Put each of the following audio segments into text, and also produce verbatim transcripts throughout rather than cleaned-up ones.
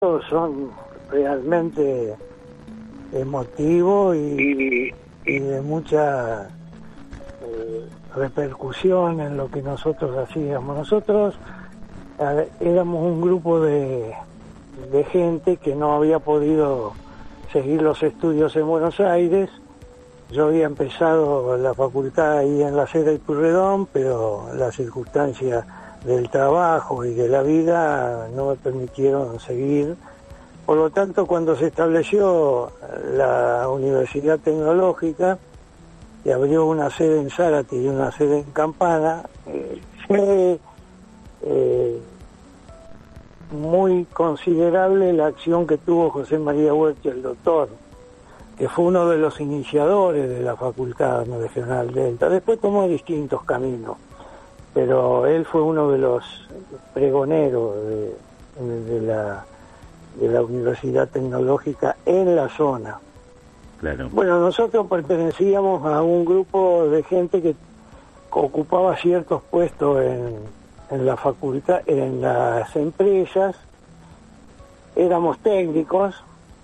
son realmente emotivos y, y de mucha eh, repercusión en lo que nosotros hacíamos. Nosotros eh, éramos un grupo de, de gente que no había podido seguir los estudios en Buenos Aires. Yo había empezado la facultad ahí en la Cera y Pueyrredón, pero las circunstancias del trabajo y de la vida no me permitieron seguir. Por lo tanto, cuando se estableció la Universidad Tecnológica y abrió una sede en Zárate y una sede en Campana, eh, fue eh, muy considerable la acción que tuvo José María Huerta, el doctor, que fue uno de los iniciadores de la Facultad Regional Delta. Después tomó distintos caminos, pero él fue uno de los pregoneros de, de, de la de la Universidad Tecnológica en la zona. Claro. Bueno, nosotros pertenecíamos a un grupo de gente que ocupaba ciertos puestos en, en la facultad, en las empresas, éramos técnicos,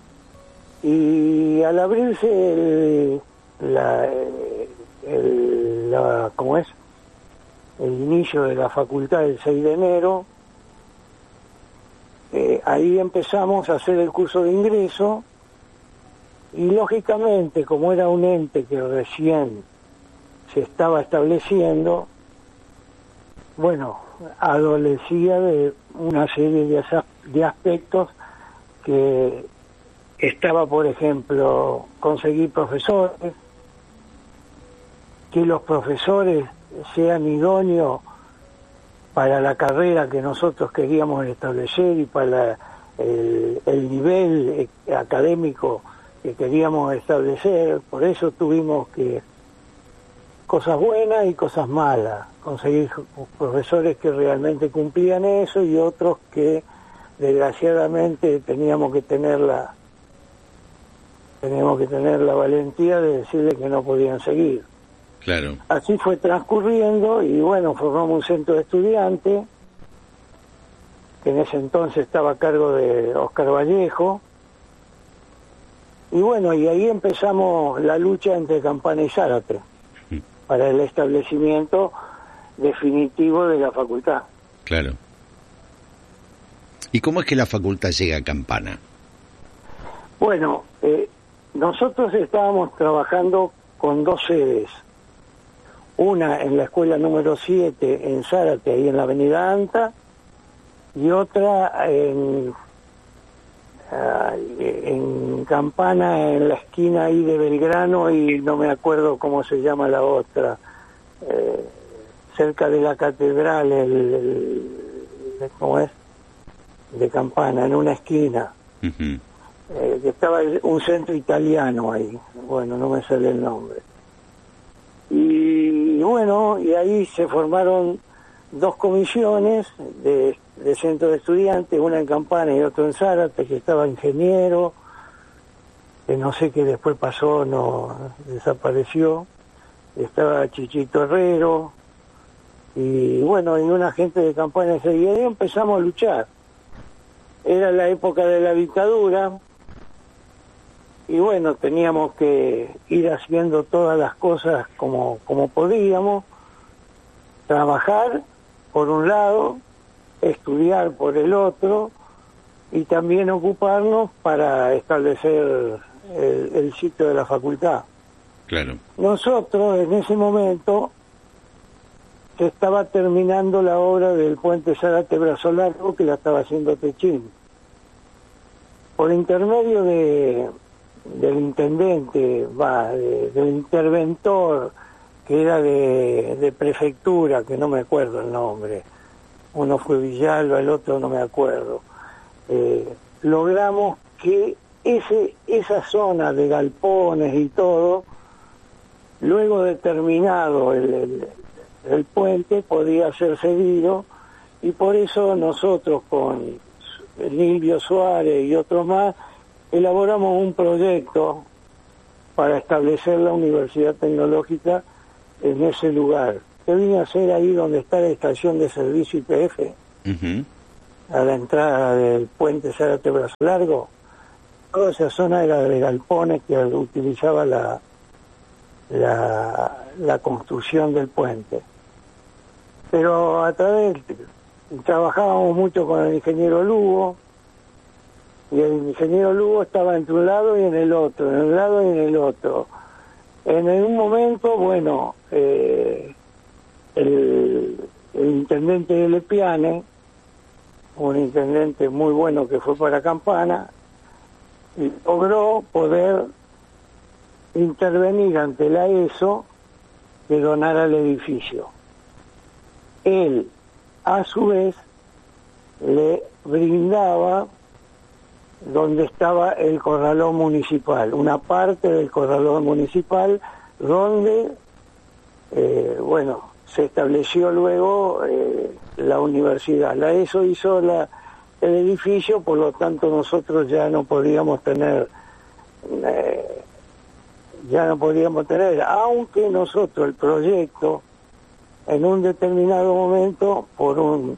y al abrirse el, la, el, la, ¿cómo es? el inicio de la facultad el seis de enero, Eh, ahí empezamos a hacer el curso de ingreso y lógicamente, como era un ente que recién se estaba estableciendo, bueno, adolecía de una serie de, de aspectos que estaba, por ejemplo, conseguir profesores, que los profesores sean idóneos para la carrera que nosotros queríamos establecer y para el, el nivel académico que queríamos establecer. Por eso tuvimos que, cosas buenas y cosas malas, conseguir profesores que realmente cumplían eso y otros que desgraciadamente teníamos que tener la, teníamos que tener la valentía de decirles que no podían seguir. Claro. Así fue transcurriendo y bueno, formamos un centro de estudiantes que en ese entonces estaba a cargo de Oscar Vallejo, y bueno, y ahí empezamos la lucha entre Campana y Zárate sí. para el establecimiento definitivo de la facultad. Claro. ¿Y cómo es que la facultad llega a Campana? Bueno, eh, nosotros estábamos trabajando con dos sedes. Una en la escuela número siete en Zárate, ahí en la avenida Anta, y otra en, en Campana, en la esquina ahí de Belgrano, y no me acuerdo cómo se llama la otra, eh, cerca de la catedral, el, el, ¿cómo es? de Campana, en una esquina. Uh-huh. eh, que estaba un centro italiano ahí, bueno, no me sale el nombre. Y bueno, y ahí se formaron dos comisiones de, de centro de estudiantes, una en Campana y otra en Zárate, que estaba ingeniero, que no sé qué después pasó, no desapareció, estaba Chichito Herrero, y bueno, y una gente de Campana y ahí empezamos a luchar. Era la época de la dictadura, y bueno, teníamos que ir haciendo todas las cosas como, como podíamos, trabajar por un lado, estudiar por el otro, y también ocuparnos para establecer el, el sitio de la facultad. Claro. Nosotros en ese momento se estaba terminando la obra del puente Zárate-Brazo Largo, que la estaba haciendo Techín. Por intermedio de del intendente, va, de, del interventor, que era de, de prefectura, que no me acuerdo el nombre, uno fue Villalba, el otro no me acuerdo, eh, logramos que ese esa zona de galpones y todo, luego de terminado el, el, el puente, podía ser cedido, y por eso nosotros con Nilvio Suárez y otros más elaboramos un proyecto para establecer la Universidad Tecnológica en ese lugar, que vino a ser ahí donde está la estación de servicio Y P F. Uh-huh. a la entrada del puente Zárate Brazo Largo, toda esa zona era de galpones que utilizaba la, la, la construcción del puente. Pero a través, trabajábamos mucho con el ingeniero Lugo, y el ingeniero Lugo estaba entre un lado y en el otro, en un lado y en el otro. En un momento, bueno, eh, el, el intendente de Lepiane, un intendente muy bueno que fue para Campana, y logró poder intervenir ante la E S O que donara el edificio. Él, a su vez, le brindaba donde estaba el corralón municipal, una parte del corralón municipal donde, eh, bueno, se estableció luego eh, la universidad. La E S O hizo la, el edificio, por lo tanto nosotros ya no podíamos tener, eh, ya no podíamos tener, aunque nosotros el proyecto, en un determinado momento, por un,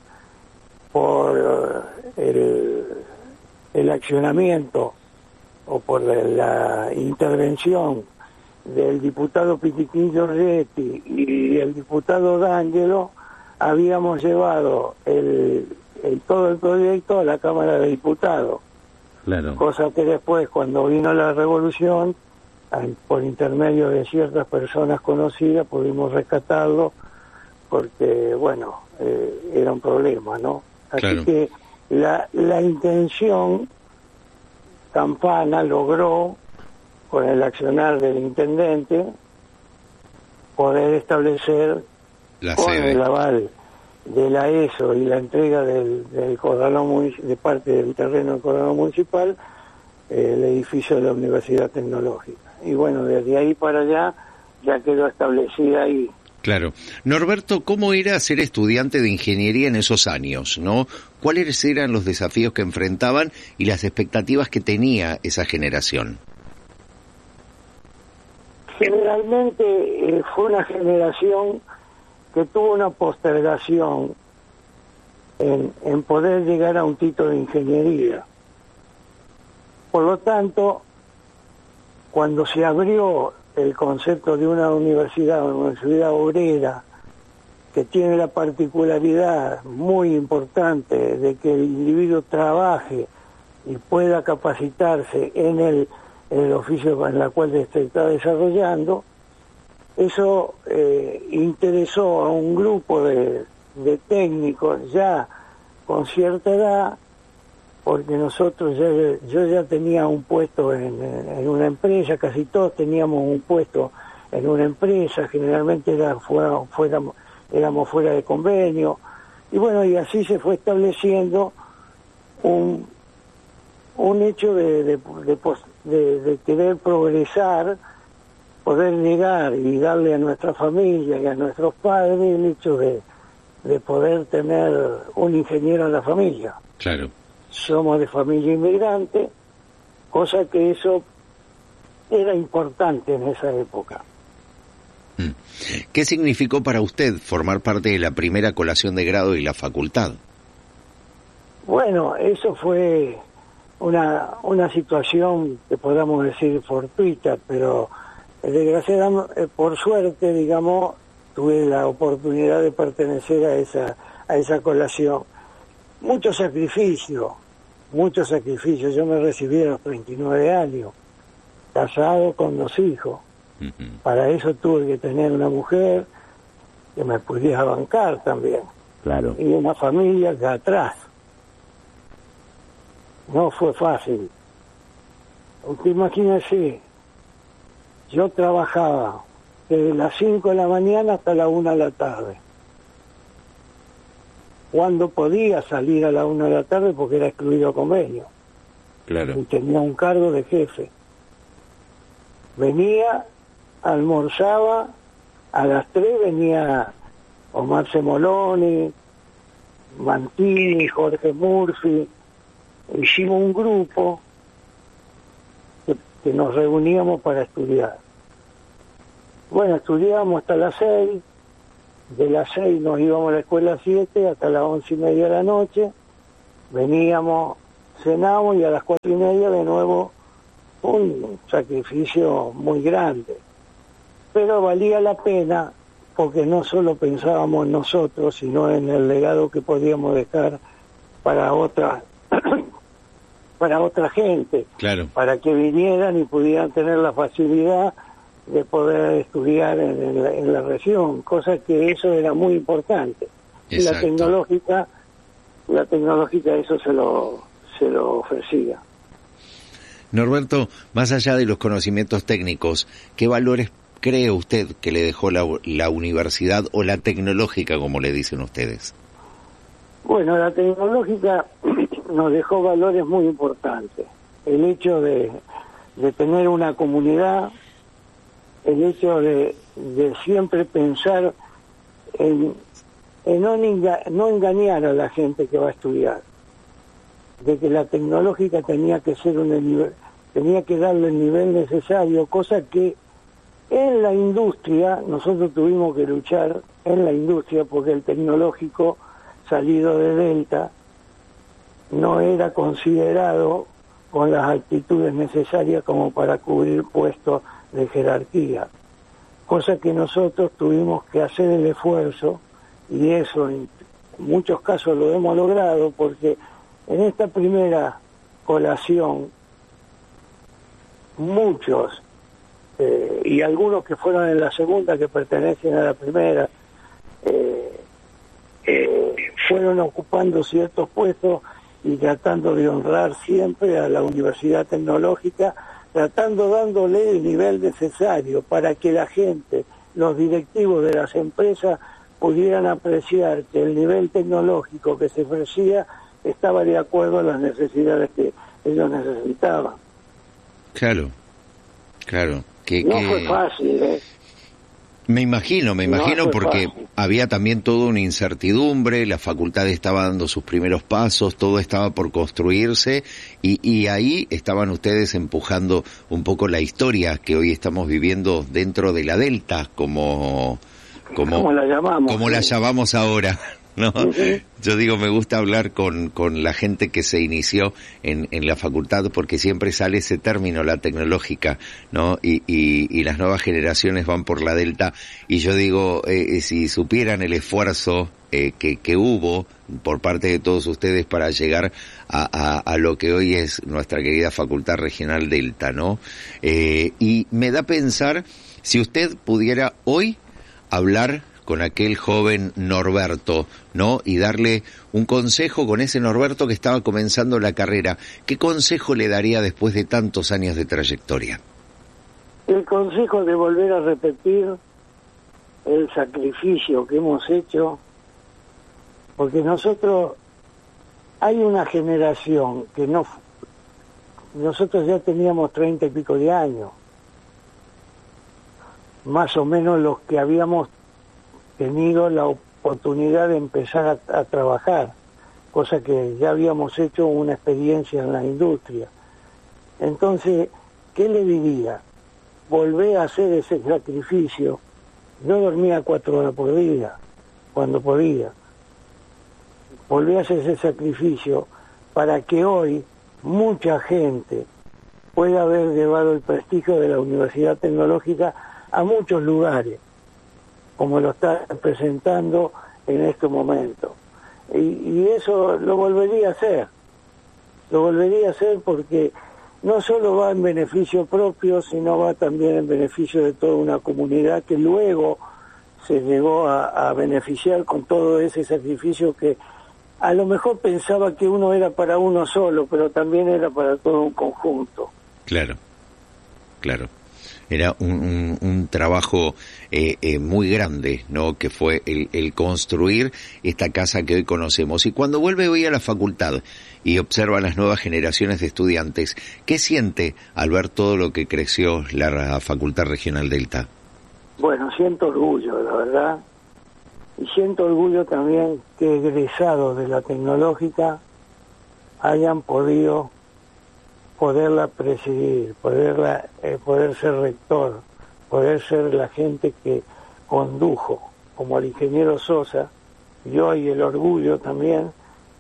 por el, el accionamiento o por la, la intervención del diputado Pitiquín Giorgetti y el diputado D'Angelo, habíamos llevado el, el todo el proyecto a la Cámara de Diputados. Claro. Cosa que después, cuando vino la revolución, por intermedio de ciertas personas conocidas, pudimos rescatarlo, porque, bueno, eh, era un problema, ¿no? Así claro. que la, la intención, Campana logró, con el accionar del intendente, poder establecer, la con sede. El aval de la E S O y la entrega del, del corralón, de parte del terreno del corralón municipal, eh, el edificio de la Universidad Tecnológica. Y bueno, desde ahí para allá ya quedó establecida ahí. Claro. Norberto, ¿cómo era ser estudiante de ingeniería en esos años, no? ¿Cuáles eran los desafíos que enfrentaban y las expectativas que tenía esa generación? Generalmente eh, fue una generación que tuvo una postergación en, en poder llegar a un título de ingeniería. Por lo tanto, cuando se abrió el concepto de una universidad, una universidad obrera, que tiene la particularidad muy importante de que el individuo trabaje y pueda capacitarse en el, en el oficio en el cual se está desarrollando, eso eh, interesó a un grupo de, de técnicos ya con cierta edad, porque nosotros ya, yo ya tenía un puesto en, en una empresa, casi todos teníamos un puesto en una empresa, generalmente era fuera, fuera, éramos fuera de convenio, y bueno, y así se fue estableciendo un, un hecho de, de, de, de, de querer progresar, poder llegar y darle a nuestra familia y a nuestros padres el hecho de, de poder tener un ingeniero en la familia. Claro. Somos de familia inmigrante, cosa que eso era importante en esa época. ¿Qué significó para usted formar parte de la primera colación de grado y la facultad? Bueno, eso fue una, una situación que podamos decir fortuita, pero desgraciadamente, por suerte, digamos, tuve la oportunidad de pertenecer a esa, a esa colación. Mucho sacrificio, mucho sacrificio. Yo me recibí a los treinta y nueve años, casado con dos hijos. Uh-huh. Para eso tuve que tener una mujer que me pudiera bancar también. Claro. Y una familia que atrás. No fue fácil. Usted imagínese, yo trabajaba desde las cinco de la mañana hasta la una de la tarde. Cuando podía salir a la una de la tarde porque era excluido convenio. Claro. Y tenía un cargo de jefe. Venía, almorzaba, a las tres venía Omar Semoloni, Mantini, Jorge Murphy. Hicimos un grupo que, que nos reuníamos para estudiar. Bueno, estudiábamos hasta las seis. De las seis nos íbamos a la escuela a siete hasta las once y media de la noche, veníamos, cenábamos y a las cuatro y media de nuevo un sacrificio muy grande. Pero valía la pena porque no solo pensábamos en nosotros, sino en el legado que podíamos dejar para otra, para otra gente, claro, para que vinieran y pudieran tener la facilidad de poder estudiar en, en, la, en la región, cosa que eso era muy importante. Y la tecnológica, la tecnológica eso se lo, se lo ofrecía. Norberto, más allá de los conocimientos técnicos, ¿qué valores cree usted que le dejó la, la universidad o la tecnológica, como le dicen ustedes? Bueno, la tecnológica nos dejó valores muy importantes. El hecho de, de tener una comunidad, el hecho de, de siempre pensar en, en no, enga, no engañar a la gente que va a estudiar, de que la tecnológica tenía que ser un nivel, tenía que darle el nivel necesario, cosa que en la industria nosotros tuvimos que luchar en la industria porque el tecnológico salido de Delta no era considerado con las actitudes necesarias como para cubrir puestos de jerarquía, cosa que nosotros tuvimos que hacer el esfuerzo, y eso en muchos casos lo hemos logrado, porque en esta primera colación muchos eh, y algunos que fueron en la segunda que pertenecen a la primera eh, eh, fueron ocupando ciertos puestos y tratando de honrar siempre a la Universidad Tecnológica, tratando dándole el nivel necesario para que la gente, los directivos de las empresas pudieran apreciar que el nivel tecnológico que se ofrecía estaba de acuerdo a las necesidades que ellos necesitaban. Claro, claro. Que, no que... fue fácil, ¿eh? Me imagino, me imagino no porque fácil. Había también toda una incertidumbre, la facultad estaba dando sus primeros pasos, todo estaba por construirse y, y ahí estaban ustedes empujando un poco la historia que hoy estamos viviendo dentro de la Delta, como... como ¿Cómo la llamamos? Como sí. la llamamos ahora. ¿No? Uh-huh. Yo digo, me gusta hablar con, con la gente que se inició en, en la facultad porque siempre sale ese término, la tecnológica, ¿no? Y, y, y las nuevas generaciones van por la Delta y yo digo, eh, si supieran el esfuerzo eh, que, que hubo por parte de todos ustedes para llegar a, a, a lo que hoy es nuestra querida Facultad Regional Delta, ¿no? Eh, y me da a pensar, si usted pudiera hoy hablar con aquel joven Norberto, ¿no? Y darle un consejo con ese Norberto que estaba comenzando la carrera. ¿Qué consejo le daría después de tantos años de trayectoria? El consejo de volver a repetir el sacrificio que hemos hecho, porque nosotros, hay una generación que no, nosotros ya teníamos treinta y pico de años, más o menos los que habíamos tenido la oportunidad de empezar a, a trabajar, cosa que ya habíamos hecho una experiencia en la industria. Entonces, ¿qué le diría? Volvé a hacer ese sacrificio. Yo dormía cuatro horas por día, cuando podía. Volví a hacer ese sacrificio para que hoy mucha gente pueda haber llevado el prestigio de la Universidad Tecnológica a muchos lugares, como lo está presentando en este momento. Y, y eso lo volvería a hacer, lo volvería a hacer porque no solo va en beneficio propio, sino va también en beneficio de toda una comunidad que luego se llegó a, a beneficiar con todo ese sacrificio que a lo mejor pensaba que uno era para uno solo, pero también era para todo un conjunto. Claro, claro. Era un, un, un trabajo eh, eh, muy grande, ¿no? Que fue el, el construir esta casa que hoy conocemos. Y cuando vuelve hoy a la facultad y observa las nuevas generaciones de estudiantes, ¿qué siente al ver todo lo que creció la Facultad Regional Delta? Bueno, siento orgullo, la verdad. Y siento orgullo también que egresados de la tecnológica hayan podido poderla presidir, poderla, eh, poder ser rector, poder ser la gente que condujo, como el ingeniero Sosa, y hoy el orgullo también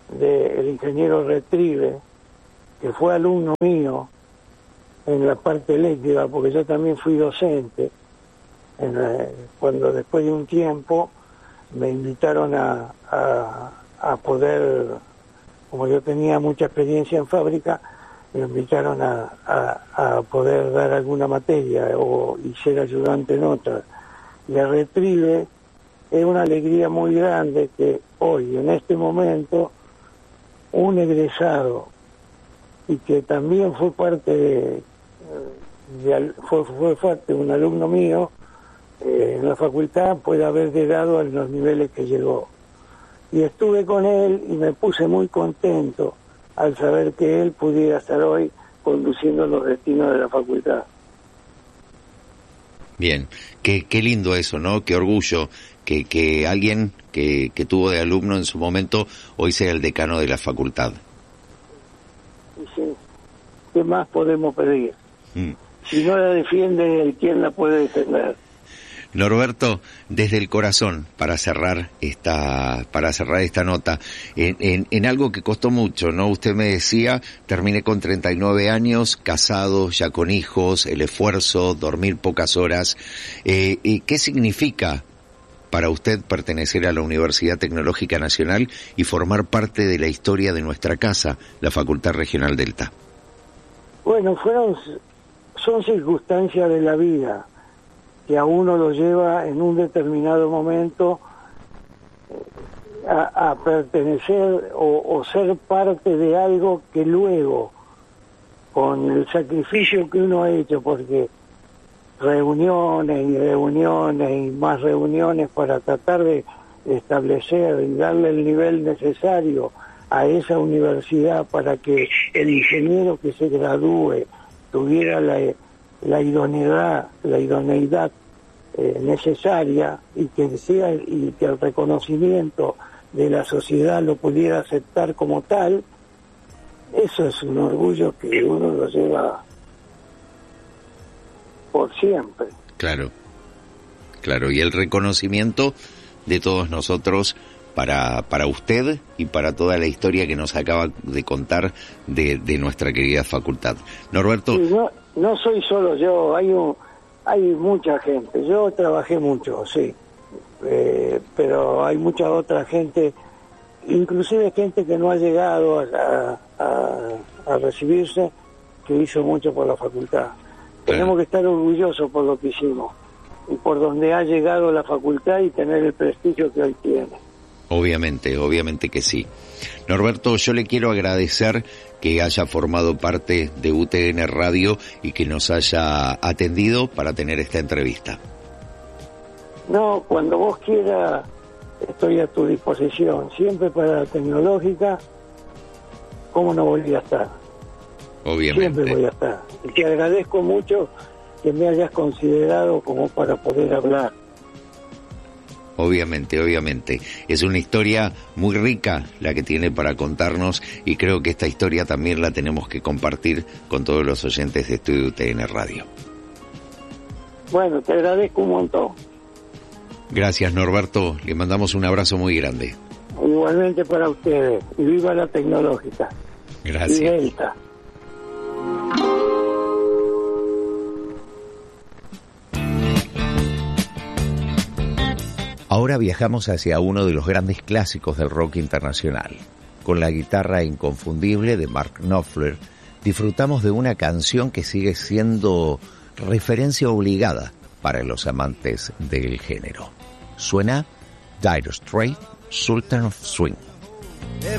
del ingeniero Retrieve, que fue alumno mío en la parte eléctrica, porque yo también fui docente, en la, cuando después de un tiempo me invitaron a, a, a poder, como yo tenía mucha experiencia en fábrica, me invitaron a, a, a poder dar alguna materia o y ser ayudante en otra. Y a Retrieve es una alegría muy grande que hoy, en este momento, un egresado y que también fue parte de, de fue, fue parte de un alumno mío eh, en la facultad, pueda haber llegado a los niveles que llegó. Y estuve con él y me puse muy contento al saber que él pudiera estar hoy conduciendo los destinos de la facultad. Bien, qué, qué lindo eso, ¿no? Qué orgullo que, que alguien que, que tuvo de alumno en su momento hoy sea el decano de la facultad. Y sí, ¿qué más podemos pedir? Mm. Si no la defiende, ¿quién la puede defender? Norberto, desde el corazón, para cerrar esta, para cerrar esta nota, en, en, en algo que costó mucho, ¿no? Usted me decía, terminé con treinta y nueve años, casado, ya con hijos, el esfuerzo, dormir pocas horas. Eh, ¿y qué significa para usted pertenecer a la Universidad Tecnológica Nacional y formar parte de la historia de nuestra casa, la Facultad Regional Delta? Bueno, fueron, son circunstancias de la vida que a uno lo lleva en un determinado momento a, a pertenecer o, o ser parte de algo que luego, con el sacrificio que uno ha hecho, porque reuniones y reuniones y más reuniones para tratar de establecer y darle el nivel necesario a esa universidad para que el ingeniero que se gradúe tuviera la, la idoneidad, la idoneidad eh, necesaria y que sea y que el reconocimiento de la sociedad lo pudiera aceptar como tal. Eso es un orgullo que uno lo lleva por siempre. Claro, claro, y el reconocimiento de todos nosotros para para usted y para toda la historia que nos acaba de contar de, de nuestra querida facultad. Norberto. Sí, no, no soy solo yo, hay un, hay mucha gente. Yo trabajé mucho, sí, eh, pero hay mucha otra gente, inclusive gente que no ha llegado a, a, a recibirse, que hizo mucho por la facultad. Tenemos que estar orgullosos por lo que hicimos y por donde ha llegado la facultad y tener el prestigio que hoy tiene. Obviamente, obviamente que sí. Norberto, yo le quiero agradecer que haya formado parte de U T N Radio y que nos haya atendido para tener esta entrevista. No, cuando vos quieras, estoy a tu disposición. Siempre para la tecnológica, ¿cómo no volví a estar? Obviamente. Siempre voy a estar. Y te agradezco mucho que me hayas considerado como para poder hablar. Obviamente, obviamente. Es una historia muy rica la que tiene para contarnos y creo que esta historia también la tenemos que compartir con todos los oyentes de Estudio U T N Radio. Bueno, te agradezco un montón. Gracias, Norberto. Le mandamos un abrazo muy grande. Igualmente para ustedes. Y viva la tecnológica. Gracias. Y Delta. Ahora viajamos hacia uno de los grandes clásicos del rock internacional. Con la guitarra inconfundible de Mark Knopfler, disfrutamos de una canción que sigue siendo referencia obligada para los amantes del género. Suena Dire Straits, Sultan of Swing.